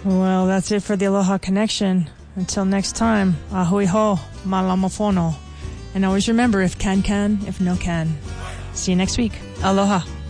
Well, that's it for the Aloha Connection. Until next time, ahui ho, malamafono. And always remember, if can, if no can. See you next week. Aloha.